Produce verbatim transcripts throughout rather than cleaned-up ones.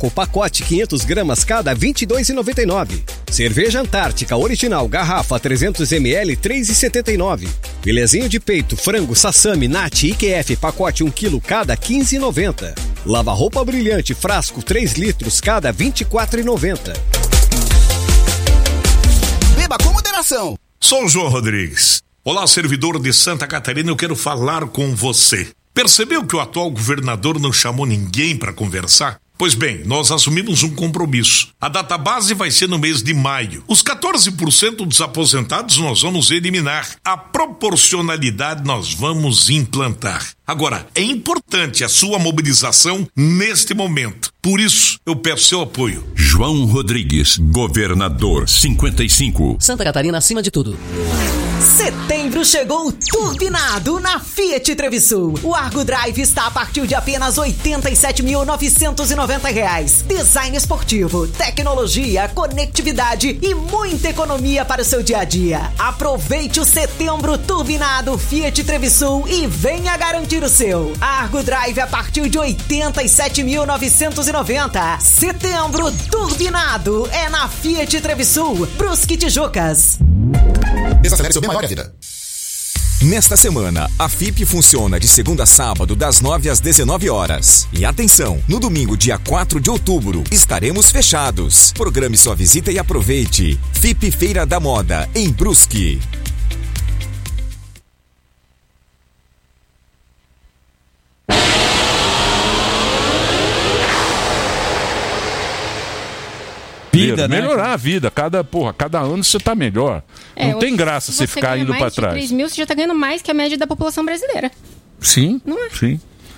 Coco pacote quinhentas gramas cada vinte e dois reais e noventa e nove centavos. Cerveja Antártica original garrafa trezentos mililitros três reais e setenta e nove centavos. Filezinho de peito, frango, sassami, nat e I Q F pacote um quilo cada quinze reais e noventa centavos. Lava-roupa brilhante frasco três litros cada vinte e quatro reais e noventa centavos. Beba com moderação. Sou o João Rodrigues. Olá, servidor de Santa Catarina, eu quero falar com você. Percebeu que o atual governador não chamou ninguém para conversar? Pois bem, nós assumimos um compromisso. A database vai ser no mês de maio. Os quatorze por cento dos aposentados nós vamos eliminar. A proporcionalidade nós vamos implantar. Agora, é importante a sua mobilização neste momento. Por isso, eu peço seu apoio. João Rodrigues, governador cinquenta e cinco. Santa Catarina acima de tudo. Setembro chegou turbinado na Fiat Trevisul. O Argo Drive está a partir de apenas oitenta e sete mil novecentos e noventa reais. Design esportivo, tecnologia, conectividade e muita economia para o seu dia a dia. Aproveite o setembro turbinado Fiat Trevisul e venha garantir o seu. Argo Drive a partir de oitenta e sete mil novecentos e noventa. Setembro turbinado é na Fiat Trevisul, Brusque Tijucas. Desacelere seu bem maior vida. Nesta semana, a F I P funciona de segunda a sábado, das nove às dezenove horas. E atenção, no domingo, dia quatro de outubro, estaremos fechados. Programe sua visita e aproveite. F I P Feira da Moda, em Brusque. Vida, né? Melhorar a vida. Cada, porra, cada ano você tá melhor. É, não tem graça você ficar indo para trás. três mil, você já tá ganhando mais que a média da população brasileira. Sim, não é? Sim.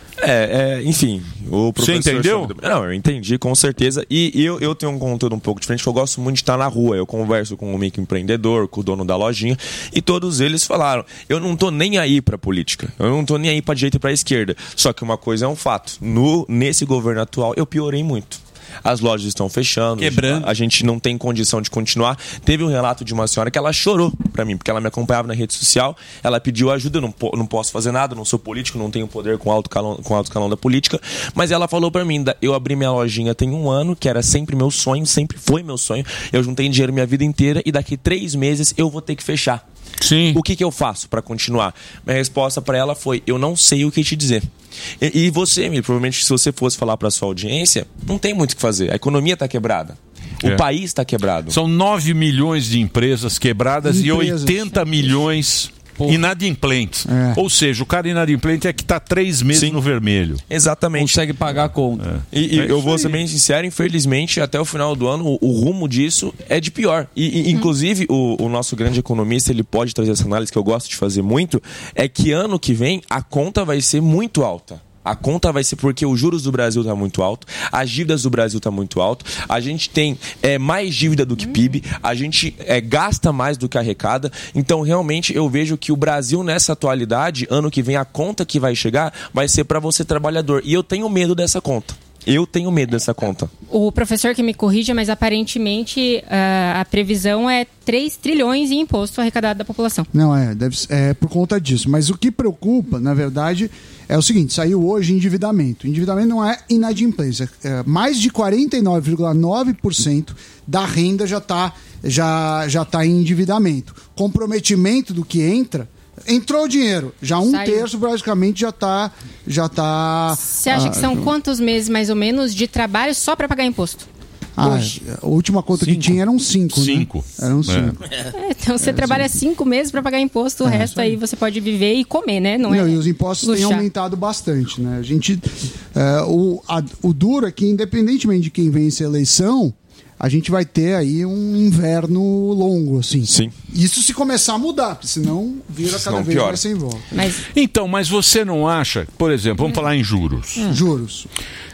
É, é, enfim, o professor... Você entendeu? Não, eu entendi, com certeza. E eu, eu tenho um conteúdo um pouco diferente, que eu gosto muito de estar na rua. Eu converso com o microempreendedor, com o dono da lojinha, e todos eles falaram, eu não tô nem aí pra política, eu não tô nem aí pra direita e pra esquerda. Só que uma coisa é um fato, no, nesse governo atual eu piorei muito. As lojas estão fechando, quebrando. A gente não tem condição de continuar. Teve um relato de uma senhora que ela chorou pra mim, porque ela me acompanhava na rede social, ela pediu ajuda, eu não, não posso fazer nada, não sou político, não tenho poder com alto calão, com alto calão da política, mas ela falou pra mim, eu abri minha lojinha tem um ano, que era sempre meu sonho, sempre foi meu sonho, eu juntei dinheiro minha vida inteira e daqui três meses eu vou ter que fechar. Sim. O que, que eu faço pra continuar? Minha resposta pra ela foi, eu não sei o que te dizer. E, e você, Emílio, provavelmente se você fosse falar pra sua audiência, não tem muito o que fazer. A economia tá quebrada. O é. país tá quebrado. São nove milhões de empresas quebradas empresas. e oitenta milhões... Porra. Inadimplentes. É. Ou seja, o cara inadimplente é que está três meses Sim. no vermelho. Exatamente. Consegue pagar a conta. É. E, e é eu vou ser bem sincero, infelizmente, até o final do ano, o, o rumo disso é de pior. E, e inclusive, hum. o, o nosso grande economista, ele pode trazer essa análise que eu gosto de fazer muito, é que ano que vem a conta vai ser muito alta. A conta vai ser porque os juros do Brasil tá muito alto, as dívidas do Brasil tá muito alto, a gente tem é, mais dívida do que P I B, a gente é, gasta mais do que arrecada. Então, realmente, eu vejo que o Brasil, nessa atualidade, ano que vem, a conta que vai chegar vai ser para você, trabalhador. E eu tenho medo dessa conta. Eu tenho medo dessa conta. O professor que me corrija, mas aparentemente uh, a previsão é três trilhões em imposto arrecadado da população. Não, é, deve, é por conta disso. Mas o que preocupa, na verdade, é o seguinte, saiu hoje endividamento. Endividamento não é inadimplência. É, mais de quarenta e nove vírgula nove por cento da renda já está já, já tá em endividamento. Comprometimento do que entra... Entrou o dinheiro, já um Saiu. terço praticamente já está... Já tá, Você acha ah, que são quantos meses, mais ou menos, de trabalho só para pagar imposto? Ah, hoje? A última conta cinco. que tinha eram cinco. Cinco. Né? Eram cinco. É, então você é, trabalha cinco, cinco meses para pagar imposto, o é, resto aí você pode viver e comer, né? Não, Não é e os impostos luxar. têm aumentado bastante, né? A gente... É, o, a, o duro é que, independentemente de quem vence a eleição... a gente vai ter aí um inverno longo, assim. Sim. Isso se começar a mudar, porque senão vira cada vez mais sem volta. Mas... Então, mas você não acha, por exemplo, vamos hum. falar em juros. Hum. Juros.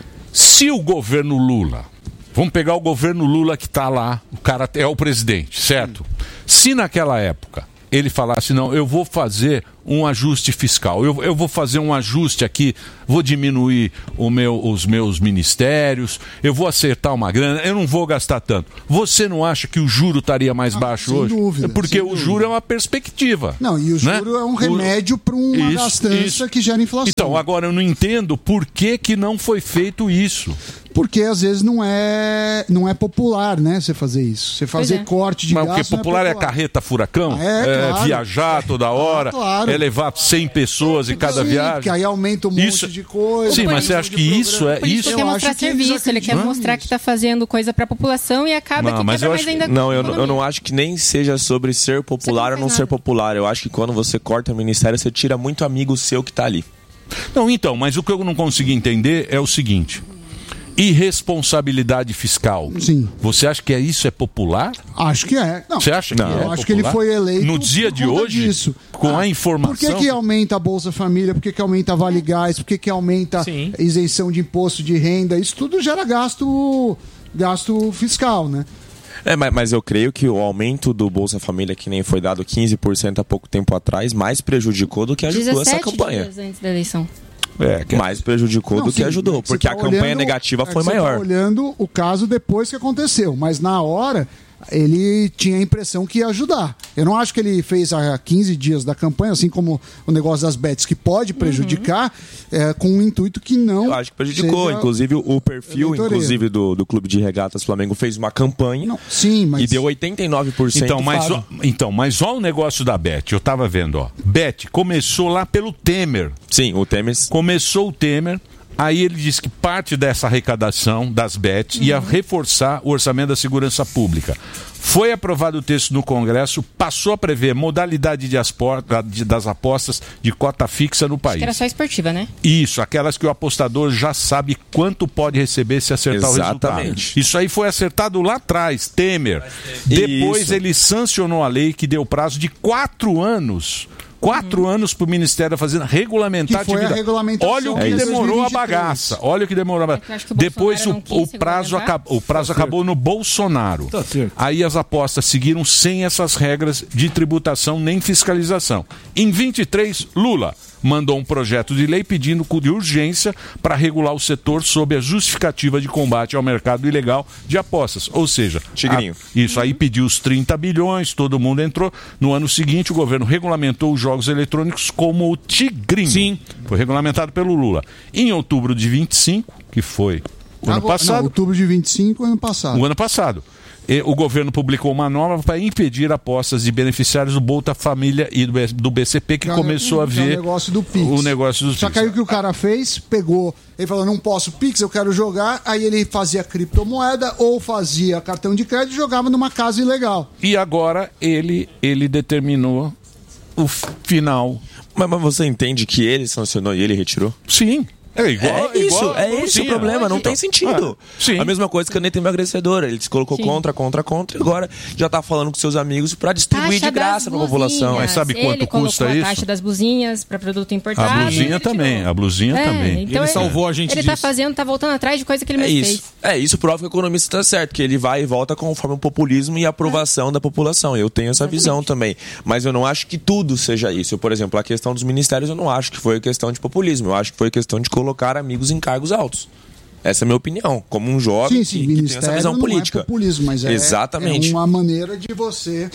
Se o governo Lula, vamos pegar o governo Lula que está lá, o cara é o presidente, certo? Hum. Se naquela época ele falasse, não, eu vou fazer um ajuste fiscal. Eu, eu vou fazer um ajuste aqui, vou diminuir o meu, os meus ministérios, eu vou acertar uma grana, eu não vou gastar tanto. Você não acha que o juro estaria mais ah, baixo hoje? Dúvida, Porque o juro é uma perspectiva. Não, e o juro né? é um remédio para uma isso, gastança isso. que gera inflação. Então, agora eu não entendo por que, que não foi feito isso. Porque às vezes não é, não é popular, né? Você fazer isso. Você fazer é. corte de Mas gasto. Mas o que popular é, popular é carreta furacão? Ah, é, é claro. viajar toda hora, ah, claro. é levar cem pessoas em cada Sim, viagem. Que aí aumenta um monte isso... de coisa. Sim, mas você acha que isso é Por isso? Ele quer mostrar serviço, ele quer mostrar que está fazendo coisa para a população e acaba não, que mas quebra eu mais acho... ainda. Não, eu, eu não acho que nem seja sobre ser popular ou não nada. ser popular. Eu acho que quando você corta o ministério, você tira muito amigo seu que está ali. Não, então, mas o que eu não consegui entender é o seguinte. Irresponsabilidade fiscal. Sim. Você acha que é isso é popular? Acho que é. Não. Você acha que não, é? Eu popular? acho que ele foi eleito no dia de hoje, disso. com ah, a informação. Por que, que aumenta a Bolsa Família? Por que, que aumenta a Vale Gás? Por que, que aumenta Sim. a isenção de imposto de renda? Isso tudo gera gasto, gasto fiscal, né? É, mas, mas eu creio que o aumento do Bolsa Família, que nem foi dado quinze por cento há pouco tempo atrás, mais prejudicou do que ajudou essa campanha. Dias antes da eleição. É, que mais prejudicou não, do sim, que ajudou, porque tá a campanha olhando, negativa foi é maior. Você tá olhando o caso depois que aconteceu, mas na hora ele tinha a impressão que ia ajudar. Eu não acho que ele fez há quinze dias da campanha, assim como o negócio das bets, que pode prejudicar, uhum. é, com um intuito que não... Eu acho que prejudicou. Inclusive, o perfil inclusive do, do Clube de Regatas Flamengo fez uma campanha não, sim, mas... e deu oitenta e nove por cento. Então, mas, ó, então, mas olha o negócio da Bet. Eu tava vendo, ó. Bet começou lá pelo Temer. Sim, o Temer... Começou o Temer... Aí ele disse que parte dessa arrecadação das bets uhum. ia reforçar o orçamento da segurança pública. Foi aprovado o texto no Congresso, passou a prever modalidade de aspor, de, das apostas de cota fixa no país. Acho que era só esportiva, né? Isso, aquelas que o apostador já sabe quanto pode receber se acertar Exatamente. o resultado. Isso aí foi acertado lá atrás, Temer. Depois Isso. ele sancionou a lei que deu prazo de quatro anos... Quatro hum. anos para o Ministério da Fazenda regulamentar que foi a regulamentação. Olha o que é demorou a bagaça. Olha o que demorou a bagaça. É Depois o, o prazo, acabou, o prazo tá acabou no Bolsonaro. Tá Aí as apostas seguiram sem essas regras de tributação nem fiscalização. Em vinte e três, Lula mandou um projeto de lei pedindo de urgência para regular o setor sob a justificativa de combate ao mercado ilegal de apostas. Ou seja, Tigrinho. A, isso aí pediu os trinta bilhões, todo mundo entrou. No ano seguinte, o governo regulamentou os jogos eletrônicos como o Tigrinho. Sim. Foi regulamentado pelo Lula. Em outubro de vinte e cinco, que foi o Agora, ano passado... Não, outubro de vinte e cinco, ano passado. O ano passado. O governo publicou uma norma para impedir apostas de beneficiários do Bolsa Família e do B C P, que cara, começou a ver o negócio do Pix. O negócio do Só Pix. que aí o que o cara fez, pegou, ele falou, não posso Pix, eu quero jogar, aí ele fazia criptomoeda ou fazia cartão de crédito e jogava numa casa ilegal. E agora ele, ele determinou o final. Mas, mas você entende que ele sancionou e ele retirou? Sim. É igual, é isso, igual, é esse o problema, não tem sentido. Ah, a mesma coisa que a caneta emagrecedora, ele se colocou sim. contra, contra, contra, e agora já tá falando com seus amigos para distribuir taxa de graça pra população. Mas sabe quanto ele custa isso? A taxa das blusinhas para produto importado. A blusinha também, a blusinha é, também. Então ele salvou a gente Ele disso. tá fazendo, tá voltando atrás de coisa que ele é mesmo isso. fez. É isso, prova que o economista tá certo, que ele vai e volta conforme o populismo e a aprovação é. da população. Eu tenho essa Exatamente. visão também. Mas eu não acho que tudo seja isso. Eu, por exemplo, a questão dos ministérios eu não acho que foi questão de populismo. Eu acho que foi questão de colocar amigos em cargos altos. Essa é a minha opinião, como um jovem sim, sim, que, que tem essa visão não política. É populismo, mas é, Exatamente. é uma maneira de você...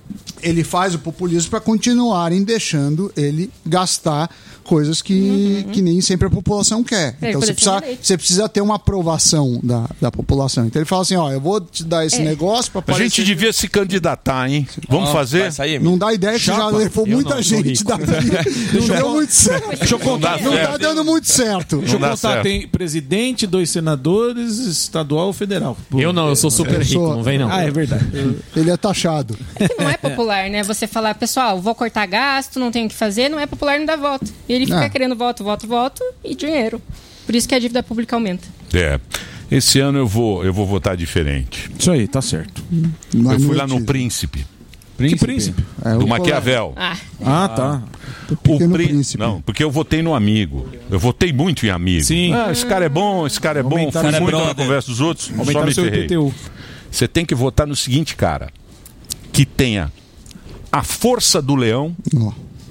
Ele faz o populismo para continuarem deixando ele gastar coisas que, uhum. que nem sempre a população quer. Então você precisa, você precisa ter uma aprovação da, da população. Então ele fala assim, ó, eu vou te dar esse é. negócio para aparecer... A gente devia se candidatar, hein? Vamos oh, fazer? Sair, não dá ideia que já levou eu muita não, gente da Não deu muito certo. Deixa eu contar. Não, não tá dando muito certo. Deixa eu contar, certo. Tem presidente, dois senadores, estadual ou federal. Eu não, eu sou super eu rico, sou... não vem não. Ah, é verdade. Ele é taxado. É que não é popular, né? Você falar, pessoal, vou cortar gasto, não tenho o que fazer, não é popular, não dá voto. E ele fica ah. querendo voto, voto, voto e dinheiro. Por isso que a dívida pública aumenta. É. Esse ano eu vou, eu vou votar diferente. Isso aí, tá certo. Hum. Eu fui lá no Príncipe. Príncipe? Que Príncipe? É, do Maquiavel. Ah, ah tá. O príncipe. Não, porque eu votei no amigo. Eu votei muito em amigo. Sim. Ah, esse cara é bom, esse cara é bom. Fui muito brother. na conversa dos outros, só me ferrei. Você tem que votar no seguinte cara, que tenha a força do leão, oh.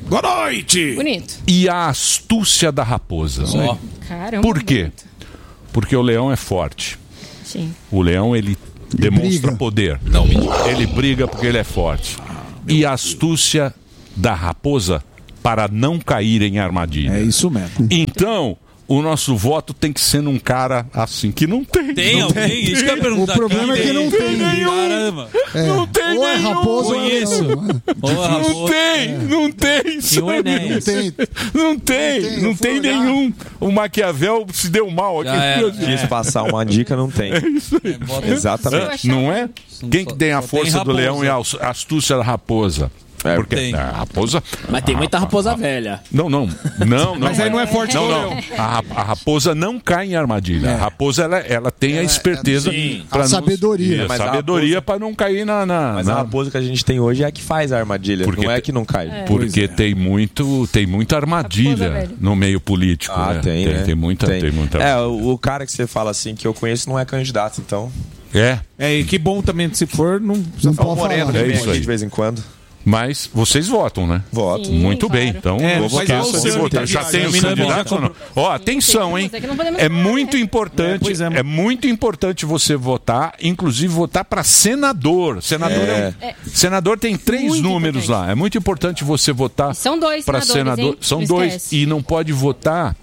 Boa noite! Bonito. E a astúcia da raposa. Oh. Caramba. Por quê? Bonito. Porque o leão é forte. Sim. O leão, ele demonstra briga. poder. Não, ele briga porque ele é forte. E a astúcia da raposa para não cair em armadilha. É isso mesmo. Então, o nosso voto tem que ser num cara assim, que não tem. Tem não alguém? Tem. Isso que eu ia perguntar. O problema é que não tem. nenhum. Caramba. É. Não tem ou é nenhum. raposa Conheço. ou é Não, não tem, é. não tem. E o Enéas. Não tem. Não tem, não tem, não tem nenhum. O Maquiavel se deu mal aqui. É, quis passar uma dica, não tem. É isso aí. É, exatamente. Não é? Quem que tem a força tem do leão e a astúcia da raposa? É, porque tem. a raposa. Mas tem muita raposa velha. Não, não. Não, não. Mas aí não é forte Não, igual não. A, a raposa não cai em armadilha. É. A raposa, ela, ela tem a esperteza. Sim. pra A sabedoria. Não, Mas a a sabedoria raposa- para não cair na. na, Mas na... a raposa que a gente tem hoje é a que faz a armadilha, Porque não é te- a que não cai. É. Porque tem muito, tem muita Raposa armadilha velha. no meio político. Ah, né? tem, tem, né? tem muita, tem. muita. É, o, o cara que você fala assim, que eu conheço, não é candidato, então... É, É, e que bom também, se for, não precisa Não falar. pode Moreno falar. que É vem isso aqui aí. de vez em quando. mas vocês votam, né? Voto. Sim, Muito claro. bem, então É, não mas esqueça é o de seu votar. Já candidato. tem os Sim, candidatos ou não? Ó, atenção, hein? Mas é que não podemos É falar, muito né? importante, É, pois é, é muito importante você votar, inclusive votar para senador. Senador, é. É. senador tem três Muito números importante. lá. É muito importante você votar São dois para senadores, senador. hein? São Não dois esquece. e não pode votar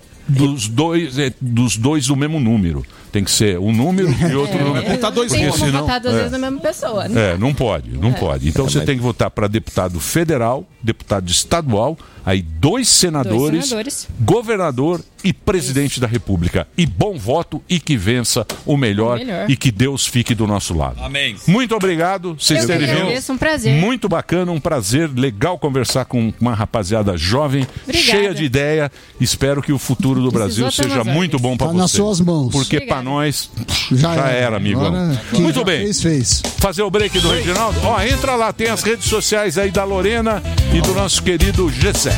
dos dois, é, dos dois do mesmo número. Tem que ser um número e outro É, número. botar dois tem Porque como senão- votar duas é. vezes na mesma pessoa. né? É, não pode, não pode. Então você tem que votar para deputado federal, deputado estadual, aí dois senadores, Dois senadores. governador e presidente da República. E bom voto e que vença o melhor, O melhor. e que Deus fique do nosso lado. Amém. Muito obrigado, vocês Eu que terem vindo. agradeço, um prazer. Muito bacana, um prazer, legal conversar com uma rapaziada jovem, Obrigada. cheia de ideia. Espero que o futuro do Brasil Precisou seja ter muito bom para Tá você. nas suas mãos. Porque Obrigada. para nós Já, já era, amigão. Agora, quem Muito já bem. Fez, fez. Fazer o break do Reginaldo? Ó, entra lá, tem as redes sociais aí da Lorena e do nosso querido Gessé.